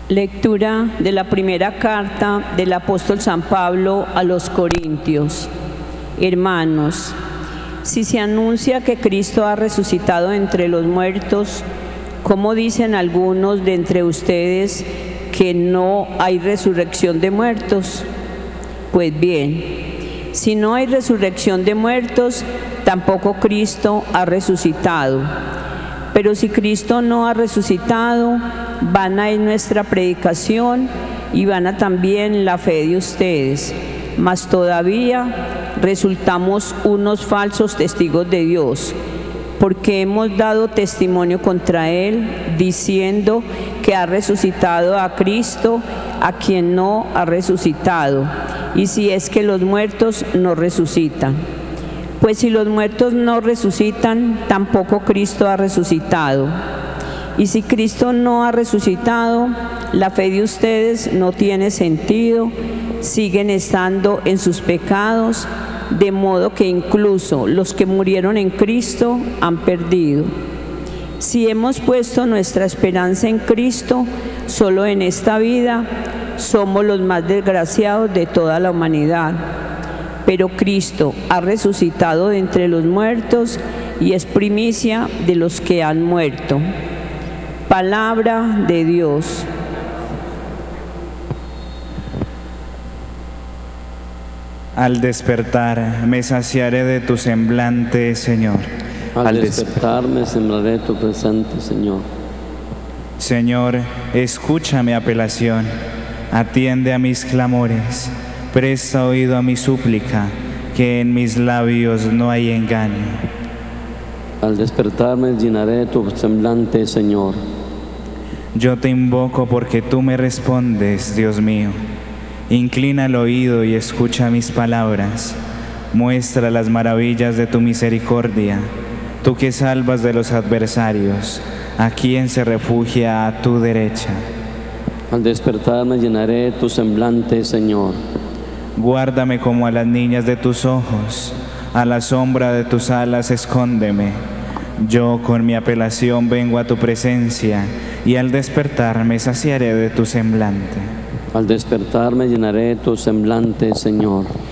Lectura de la primera carta del apóstol San Pablo a los Corintios. Hermanos, si se anuncia que Cristo ha resucitado entre los muertos, ¿cómo dicen algunos de entre ustedes que no hay resurrección de muertos? Pues bien, si no hay resurrección de muertos, tampoco Cristo ha resucitado. Pero si Cristo no ha resucitado, vana es nuestra predicación y vana también la fe de ustedes. Mas todavía resultamos unos falsos testigos de Dios, porque hemos dado testimonio contra Él, diciendo que ha resucitado a Cristo, a quien no ha resucitado, y si es que los muertos no resucitan. Pues si los muertos no resucitan, tampoco Cristo ha resucitado. Y si Cristo no ha resucitado, la fe de ustedes no tiene sentido, siguen estando en sus pecados, de modo que incluso los que murieron en Cristo han perdido. Si hemos puesto nuestra esperanza en Cristo, solo en esta vida, somos los más desgraciados de toda la humanidad. Pero Cristo ha resucitado de entre los muertos y es primicia de los que han muerto. Palabra de Dios. Al despertar me saciaré de tu semblante, Señor. Al despertar me sembraré tu presente, Señor. Señor, escucha mi apelación, atiende a mis clamores, presta oído a mi súplica, que en mis labios no hay engaño. Al despertar me llenaré de tu semblante, Señor. Yo te invoco porque tú me respondes, Dios mío. Inclina el oído y escucha mis palabras. Muestra las maravillas de tu misericordia, tú que salvas de los adversarios, a quien se refugia a tu derecha. Al despertar me llenaré de tu semblante, Señor. Guárdame como a las niñas de tus ojos, a la sombra de tus alas escóndeme. Yo con mi apelación vengo a tu presencia, y al despertar me saciaré de tu semblante. Al despertar me llenaré de tu semblante, Señor.